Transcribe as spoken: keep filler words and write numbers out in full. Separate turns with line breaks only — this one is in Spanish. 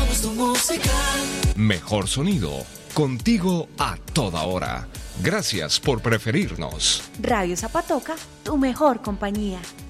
somos tu música.
Mejor sonido, contigo a toda hora. Gracias por preferirnos.
Radio Zapatoca, tu mejor compañía.